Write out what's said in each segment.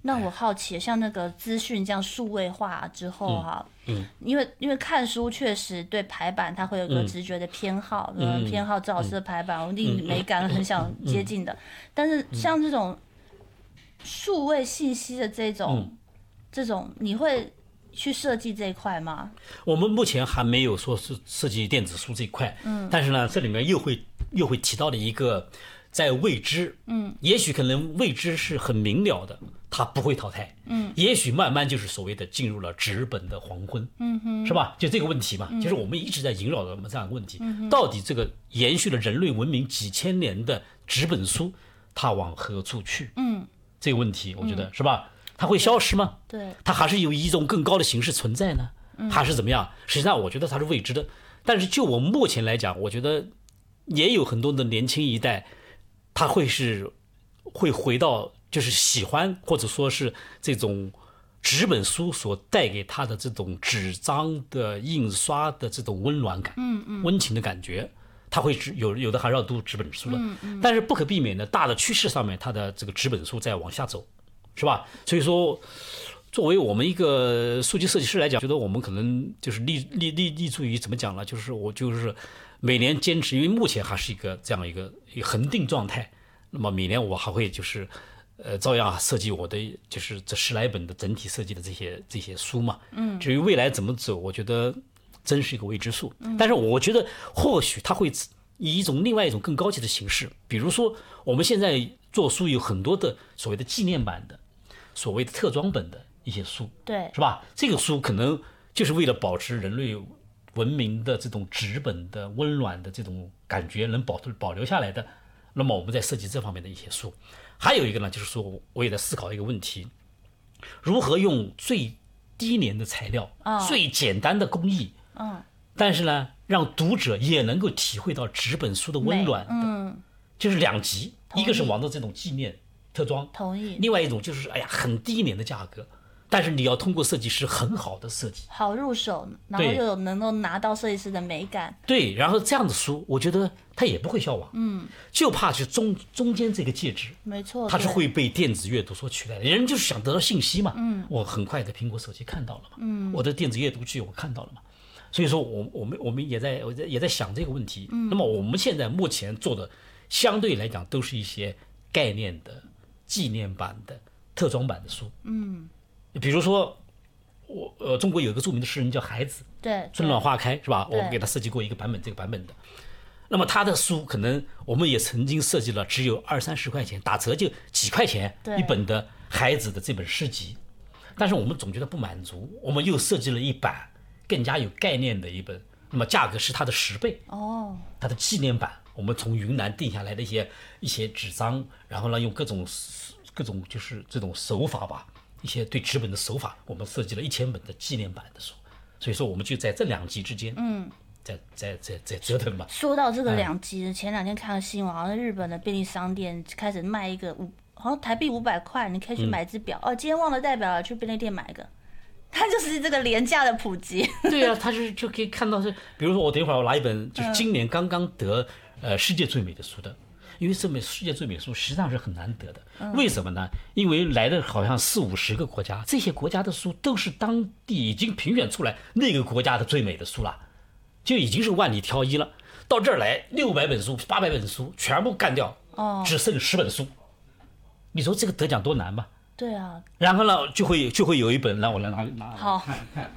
那我好奇，像那个资讯这样数位化之后哈，因为看书确实对排版它会有个直觉的偏好，偏好赵老师的排版，我一定美感很想接近的。但是像这种数位信息的这种，你会去设计这一块吗？ 我们目前还没有说是设计电子书这一块，但是呢，这里面又会提到的一个。在未知，也许可能未知是很明了的，它不会淘汰，也许慢慢就是所谓的进入了纸本的黄昏，是吧？就这个问题嘛，就是我们一直在萦绕着这样的问题，到底这个延续了人类文明几千年的纸本书，它往何处去？这个问题，我觉得是吧？它会消失吗？ 对， 它还是有一种更高的形式存在呢，还是怎么样？实际上，我觉得它是未知的。但是就我目前来讲，我觉得也有很多的年轻一代。他会回到就是喜欢或者说是这种纸本书所带给他的这种纸张的印刷的这种温暖感，温情的感觉，他会有的还是要读纸本书的，但是不可避免的大的趋势上面，他的这个纸本书在往下走，是吧？所以说，作为我们一个数据设计师来讲，觉得我们可能就是立足于怎么讲呢？就是我就是每年坚持，因为目前还是一个这样一个恒定状态。那么每年我还会就是照样设计我的就是这10来本的整体设计的这些书嘛。至于未来怎么走，我觉得真是一个未知数。但是我觉得或许它会以另外一种更高级的形式，比如说我们现在做书有很多的所谓的纪念版的、所谓的特装本的一些书， 对， 是吧？这个书可能就是为了保持人类文明的这种纸本的温暖的这种感觉能保留下来的。那么我们在设计这方面的一些书，还有一个呢，就是说我也在思考一个问题：如何用最低廉的材料、最简单的工艺，但是呢，让读者也能够体会到纸本书的温暖的，就是两极，一个是往的这种纪念特装， 同意； 另外一种就是很低廉的价格。但是你要通过设计师很好的设计， 好入手，然后又能够拿到设计师的美感。 对，然后这样的书，我觉得它也不会消亡。就怕是中间这个介质， 没错， 它是会被电子阅读所取代的。人就是想得到信息嘛。我很快的苹果手机看到了嘛。我的电子阅读器我看到了嘛。所以说我们也在想这个问题。那么我们现在目前做的，相对来讲都是一些概念的、纪念版的、特装版的书。比如说，中国有一个著名的诗人叫海子， 对， 春暖花开是吧？我们给他设计过一个版本，这个版本的。那么他的书可能我们也曾经设计了，只有20-30块钱，打折就几块钱一本的海子的这本诗集。但是我们总觉得不满足，我们又设计了一版更加有概念的一本，那么价格是它的10倍。它的纪念版，我们从云南订下来的一些纸张，然后呢用各种就是这种手法吧。一些对纸本的手法，我们设计了1000本的纪念版的书，所以说我们就在这两极之间，在折腾吧。 说到这个两极，前2天看了新闻，好像日本的便利商店开始卖一个好像台币500块，你可以去买只表。今天忘了带表了，去便利店买一个。它就是这个廉价的普及。 对啊，它就可以看到是，比如说我等一会儿我拿一本就是今年刚刚得世界最美的书的。因为这本世界最美书实际上是很难得的，为什么呢？因为来的好像40-50个国家，这些国家的书都是当地已经评选出来那个国家的最美的书了，就已经是万里挑一了。到这儿来600本书、800本书全部干掉，只剩10本书。你说这个得奖多难吧？ 对啊。 然后呢，就会有一本，让我来拿好看，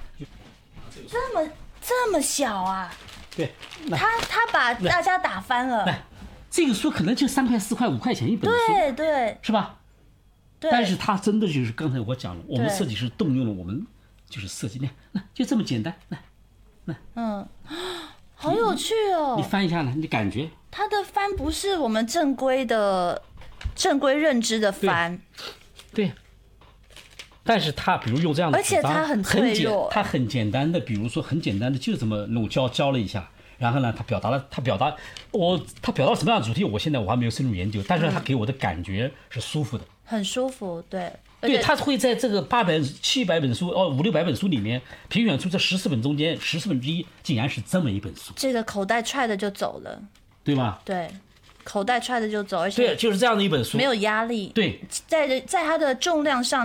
这么小啊？ 对， 他把大家打翻了。 这个书可能就3块、4块、5块钱一本书， 对， 是吧？ 对。 但是它真的就是刚才我讲了，我们设计师动用了我们就是设计那就这么简单， 好有趣哦！ 你翻一下呢，你感觉它的翻不是我们正规认知的翻， 对。但是它比如用这样的纸张， 而且它很脆弱， 它很简单的，比如说很简单的就这么弄浇了一下。然后呢，他表达了什么样的主题？我还没有深入研究，但是他给我的感觉是舒服的， 很舒服，对。 对，他会在这个700本书500-600本书里面评选出这14本中间1/14，竟然是这么一本书。 这个口袋踹的就走了， 对吗？ 对，口袋踹的就走，而且对，就是这样的一本书， 没有压力。 对， 在它的重量上。